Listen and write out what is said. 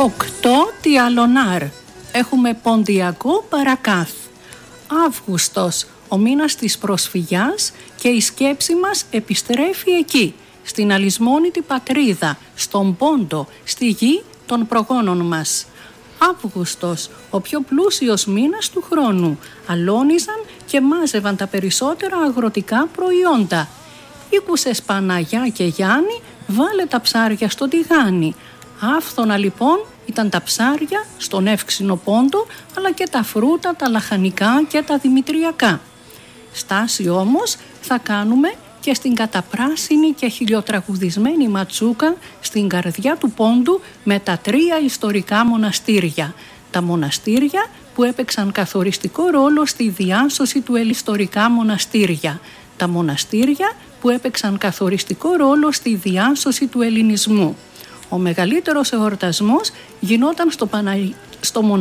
8 Τιαλονάρ. Έχουμε Ποντιακό Παρακάθ. Αύγουστος, ο μήνας της προσφυγιάς, και η σκέψη μας επιστρέφει εκεί, στην αλυσμόνητη πατρίδα, στον Πόντο, στη γη των προγόνων μας. Αύγουστος, ο πιο πλούσιος μήνας του χρόνου. Αλώνιζαν και μάζευαν τα περισσότερα αγροτικά προϊόντα. Ήκουσες Παναγιά και Γιάννη, βάλε τα ψάρια στο τηγάνι. Άφθονα λοιπόν ήταν τα ψάρια στον εύξηνο Πόντο, αλλά και τα φρούτα, τα λαχανικά και τα δημητριακά. Στάση όμως θα κάνουμε και στην καταπράσινη και χιλιοτραγουδισμένη Ματσούκα, στην καρδιά του Πόντου, με τα 3 ιστορικά μοναστήρια. Τα μοναστήρια που έπαιξαν καθοριστικό ρόλο στη διάσωση του ιστορικά μοναστήρια. Τα μοναστήρια που έπαιξαν καθοριστικό ρόλο στη διάσωση του ελληνισμού. Ο μεγαλύτερος εορτασμός γινόταν στο μοναστήρι